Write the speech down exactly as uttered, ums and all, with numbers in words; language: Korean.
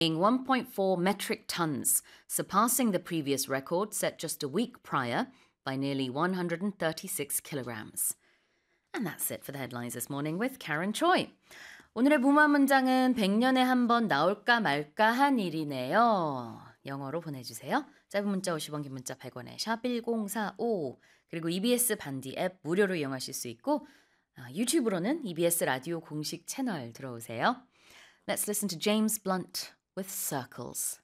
one point four metric tons, surpassing the previous record set just a week prior by nearly one hundred thirty-six kilograms. And that's it for the headlines this morning with Karen Choi. 오늘의 무모한 문장은 백 년에 한 번 나올까 말까 한 일이네요. 영어로 보내주세요. 짧은 문자 오십 원, 긴 문자 백 원에 샵 일공사오 그리고 이비에스 반디 앱 무료로 이용하실 수 있고 유튜브로는 이비에스 라디오 공식 채널 들어오세요. Let's listen to James Blunt with Circles.